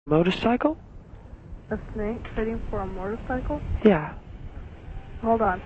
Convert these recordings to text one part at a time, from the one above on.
Motorcycle? A snake trading for a motorcycle? Yeah. Hold on.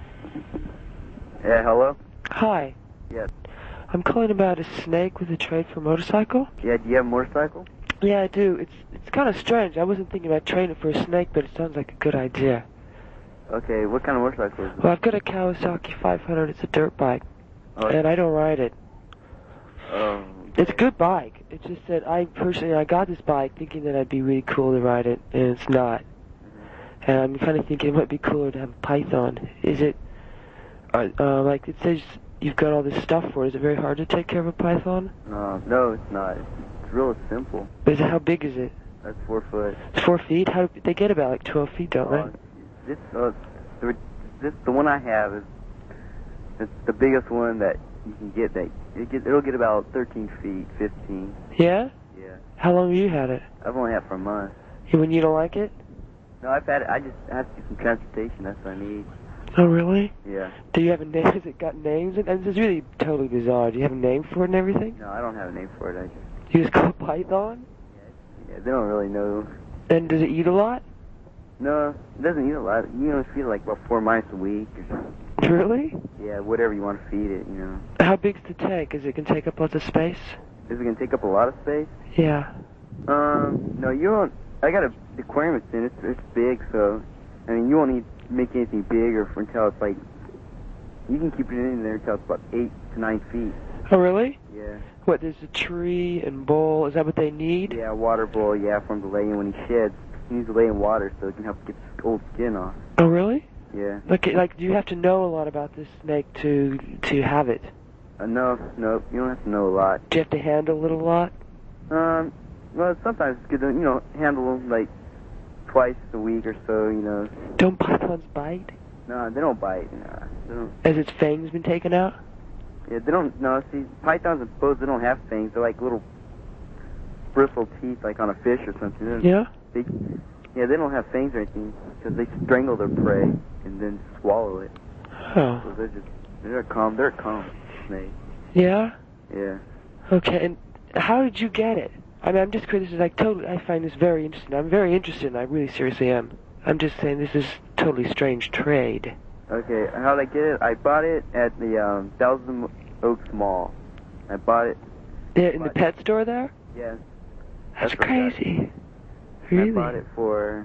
Yeah, hello? Hi. Yes. I'm calling about a snake with a trade for a motorcycle. Yeah, do you have a motorcycle? Yeah, I do. It's kind of strange. I wasn't thinking about trading for a snake, but it sounds like a good idea. Okay, what kind of motorcycle is it? Well, I've got a Kawasaki 500. It's a dirt bike, and I don't ride it. Okay. It's a good bike. It's just that I got this bike thinking that I'd be really cool to ride it, and it's not. And I'm kind of thinking it might be cooler to have a Python. Is it, like it says you've got all this stuff for it. Is it very hard to take care of a Python? No, it's not. It's real simple. How big is it? That's 4 foot. It's 4 feet? They get about like 12 feet, don't they? The one I have is it's the biggest one that you can get. It'll get about 13 feet, 15. Yeah? Yeah. How long have you had it? I've only had it for a month. When you don't like it? No, I've had it. I have to do some transportation. That's what I need. Oh, really? Yeah. Do you have a name? Has it got names? And this is really totally bizarre. Do you have a name for it and everything? No, I don't have a name for it. You just call it Python? Yeah, they don't really know. And does it eat a lot? No, it doesn't eat a lot. You feed like about 4 mice a week or something. Really? Yeah, whatever you want to feed it, How big's the tank? Is it can take up lots of space? Is it going to take up a lot of space? Yeah. No, you won't. I got a aquarium it's in. It's big, so, I mean, you won't need to make anything bigger until it's like, you can keep it in there until it's about 8 to 9 feet. Oh, really? Yeah. What, there's a tree and bowl. Is that what they need? Yeah, water bowl, yeah, for him to lay in when he sheds. He needs to lay in water so it can help get his old skin off. Oh, really? Yeah. Like, do you have to know a lot about this snake to have it? No, you don't have to know a lot. Do you have to handle it a lot? Well, sometimes it's good to, handle them, like, twice a week or so, Don't pythons bite? No, they don't bite. No, they don't. Has its fangs been taken out? Yeah, they don't, no, see, pythons and boas, they don't have fangs. They're like little bristled teeth, like on a fish or something. Yeah? They don't have fangs or anything, because they strangle their prey and then swallow it. Oh. So they're a calm snake. Yeah? Yeah. Okay, and how did you get it? I mean, I'm just curious. This is like totally. I find this very interesting. I'm very interested, and I really seriously am. I'm just saying this is totally strange trade. Okay, how did I get it? I bought it at the Thousand Oaks Mall. I bought it. Yeah, in the pet store there? Yeah. That's crazy. Really? I bought it for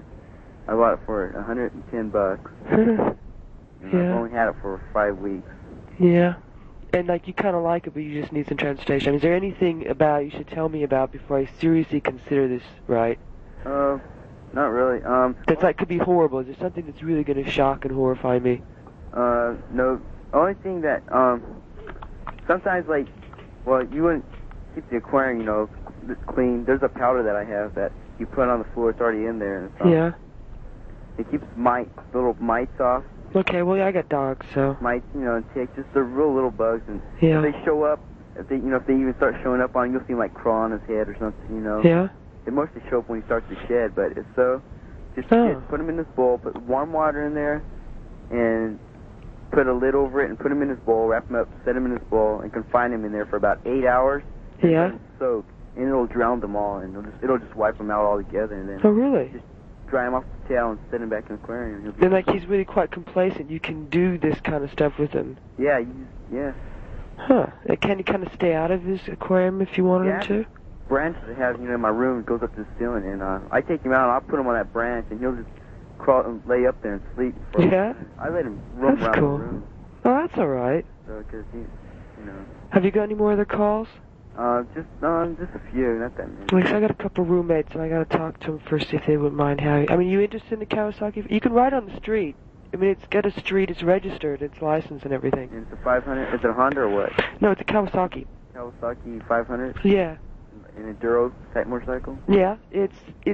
$110. Yeah. I've only had it for 5 weeks. Yeah. And, like, you kind of like it, but you just need some transportation. I mean, is there anything about you should tell me about before I seriously consider this, right? Not really. That's, like, could be horrible. Is there something that's really going to shock and horrify me? No. Only thing that, sometimes, like, well, you wouldn't keep the aquarium, clean. There's a powder that I have that you put on the floor. It's already in there. And stuff. Yeah. It keeps little mites off. Okay, well, yeah, I got dogs, so. Mites, ticks, just the real little bugs, and yeah. If they show up, if they even start showing up on him, you'll see him like crawl on his head or something, Yeah. They mostly show up when he starts to shed, but if so, just put him in this bowl, put warm water in there, and put a lid over it, and put him in his bowl, wrap him up, set him in his bowl, and confine him in there for about 8 hours. Yeah. And soak, and it'll drown them all, and it'll just wipe them out all together, and then. Oh, really? Just dry him off the tail and set him back in the aquarium. Then, like, he's really quite complacent. You can do this kind of stuff with him. Yeah, yeah. Huh. Can he kind of stay out of his aquarium if you wanted him to? Branch that I have, in my room goes up to the ceiling, and I take him out and I'll put him on that branch, and he'll just crawl and lay up there and sleep. Yeah? I let him roam around the room. Oh, that's all right. So, because Have you got any more other calls? Just a few, not that many. Like, I got a couple roommates, and I got to talk to them first, see if they wouldn't mind having. I mean, you interested in the Kawasaki? You can ride on the street. I mean, it's got a street, it's registered, it's licensed and everything. And it's a 500? Is it a Honda or what? No, it's a Kawasaki. Kawasaki 500? Yeah. An Enduro type motorcycle? Yeah, it's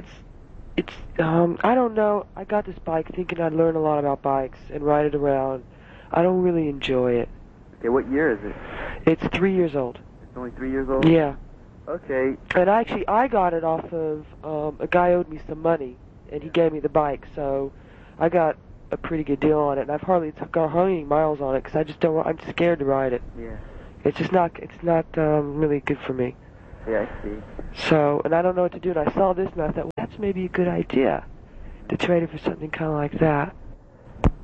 I don't know. I got this bike thinking I'd learn a lot about bikes and ride it around. I don't really enjoy it. Okay, what year is it? It's 3 years old. It's only 3 years old? Yeah. Okay. And I got it off of, a guy owed me some money, and he gave me the bike, so I got a pretty good deal on it, and I've hardly any miles on it, because I'm scared to ride it. Yeah. It's just not, really good for me. Yeah, I see. So, and I don't know what to do, and I saw this, and I thought, well, that's maybe a good idea to trade it for something kind of like that.